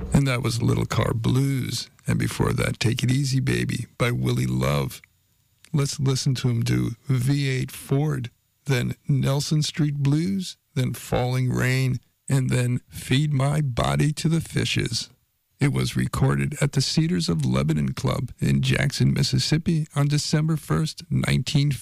And that was Little Car Blues. And before that, Take It Easy Baby by Willie Love. Let's listen to him do V8 Ford, then Nelson Street Blues, then Falling Rain, and then Feed My Body to the Fishes. It was recorded at the Cedars of Lebanon Club in Jackson, Mississippi on December 1st, 1950.